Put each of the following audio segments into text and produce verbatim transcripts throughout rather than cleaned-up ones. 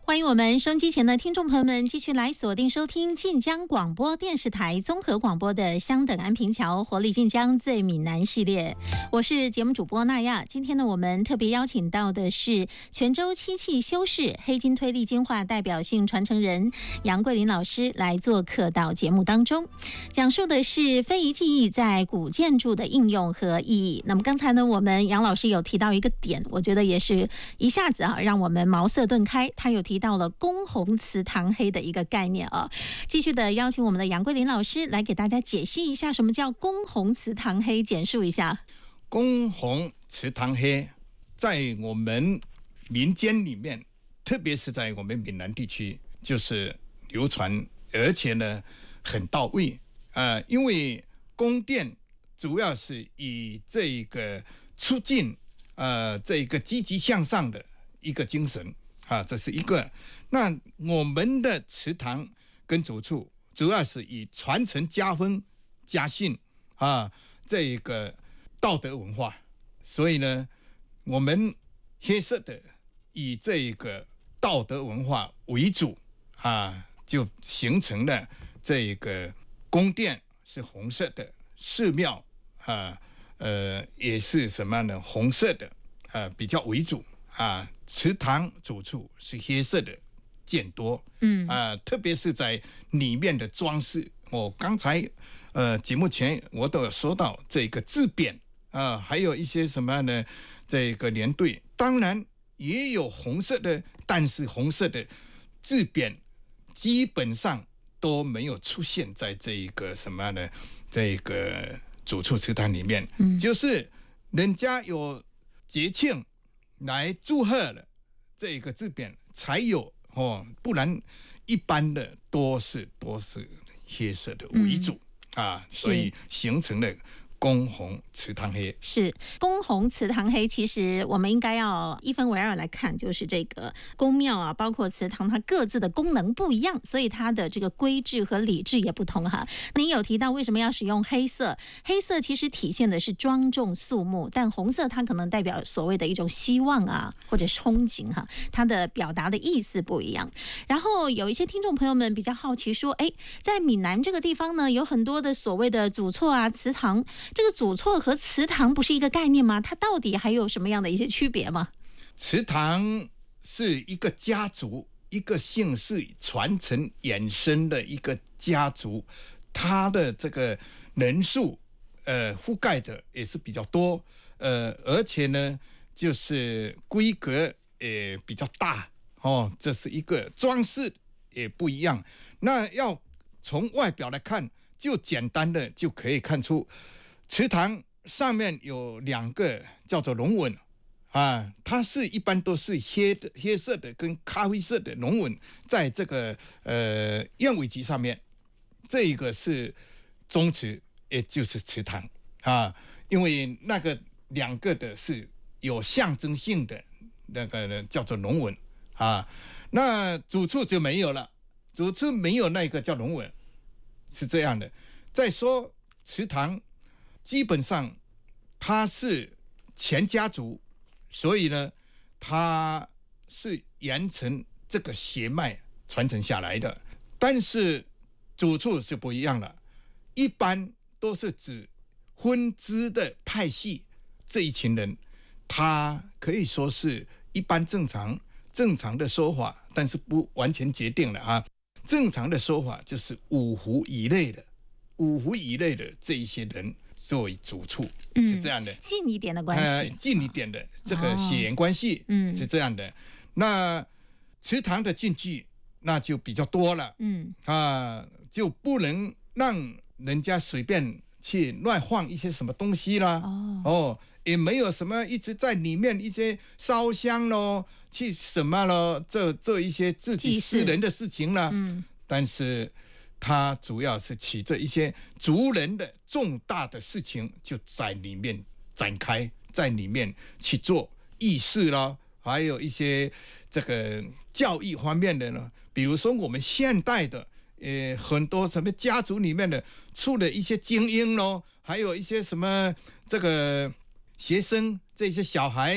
欢迎我们收音机前的听众朋友们继续来锁定收听晋江广播电视台综合广播的香等安平桥活力晋江最闽南系列，我是节目主播娜亚。今天呢，我们特别邀请到的是泉州漆器修饰黑金推力金化代表性传承人杨桂林老师来做客到节目当中，讲述的是非遗技艺在古建筑的应用和意义。那么刚才呢，我们杨老师有提到一个点，我觉得也是一下子啊让我们茅塞顿开，他有提到了公红瓷糖黑的一个概念啊。继续的邀请我们的杨桂林老师来给大家解析一下什么叫公红瓷糖黑，简述一下。 公红瓷糖黑在我们民间里面，特别是在我们闽南地区，就是流传，而且呢很到位啊、呃。因为宫殿主要是以这个促进呃这个积极向上的一个精神啊，这是一个。那我们的祠堂跟祖厝主要是以传承家风家训啊这一个道德文化，所以呢我们黑色的以这一个道德文化为主啊，就形成了这一个宫殿是红色的，寺庙啊呃也是什么呢，红色的啊比较为主啊，祠堂祖厝是黑色的见多，嗯啊，特别是在里面的装饰。我、哦、刚才呃节目前我都有说到这个字匾啊，还有一些什么呢？这个连队，当然也有红色的，但是红色的字匾基本上都没有出现在这一个什么呢？这个祖厝祠堂里面，嗯，就是人家有节庆来祝贺了这个字匾才有哦，不然一般的都是都是黑色的为主、嗯、啊，所以形成了公红瓷糖黑。 是公红瓷糖黑，其实我们应该要一分为二来看，就是这个宫庙啊，包括祠堂，它各自的功能不一样，所以它的这个规制和礼制也不同哈。您有提到为什么要使用黑色？黑色其实体现的是庄重肃穆，但红色它可能代表所谓的一种希望啊，或者憧憬哈，它的表达的意思不一样。然后有一些听众朋友们比较好奇说，哎，在闽南这个地方呢，有很多的所谓的祖厝啊、祠堂。这个祖厝和祠堂不是一个概念吗？它到底还有什么样的一些区别吗？ 祠堂是一个家族，一个姓氏传承衍生的一个家族，它的这个人数呃覆盖的也是比较多，呃，而且呢就是规格也比较大哦，这是一个装饰也不一样。那要从外表来看，就简单的就可以看出。祠堂上面有两个叫做龙纹啊，它是一般都是黑的黑色的跟咖啡色的龙纹，在这个呃燕尾旗上面，这一个是宗祠，也就是祠堂啊，因为那个两个的是有象征性的那个叫做龙纹啊，那祖厝就没有了，祖厝没有那个叫龙纹，是这样的。再说祠堂。基本上他是前家族，所以呢他是沿承这个血脉传承下来的。但是祖厝就不一样了，一般都是指分支的派系这一群人，他可以说是一般正常正常的说法，但是不完全决定了啊。正常的说法就是五湖以内的五湖以内的这一些人作为祖厝，是这样的， 近一点的关系， 呃、近一点的这个血缘关系，嗯，是这样的。那祠堂的禁忌那就比较多了，嗯啊，就不能让人家随便去乱放一些什么东西啦，哦，哦也没有什么一直在里面一些烧香咯，去什么咯，做做一些自己私人的事情啦，嗯，但是。它主要是起着一些族人的重大的事情，就在里面展开，在里面去做议事啦，还有一些这个教育方面的呢。比如说我们现代的，呃，很多什么家族里面的出了一些精英咯，还有一些什么这个学生这些小孩，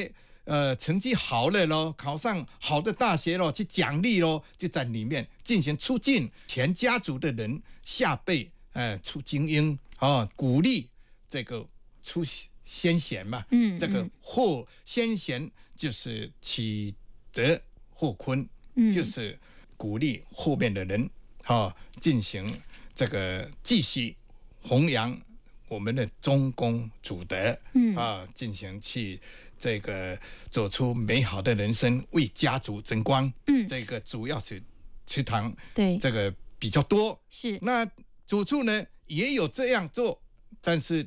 呃成绩好了咯，考上好的大学咯，去奖励咯，就在里面进行促进全家族的人下辈呃出精英啊，鼓励这个出先贤嘛， 嗯， 这个获先贤就是启德霍坤， 嗯， 就是鼓励后面的人啊进行这个继续弘扬我们的中公祖德，嗯啊，进行去这个走出美好的人生，为家族争光。嗯，这个主要是祠堂， 对， 这个比较多。 是， 那主处呢也有这样做，但是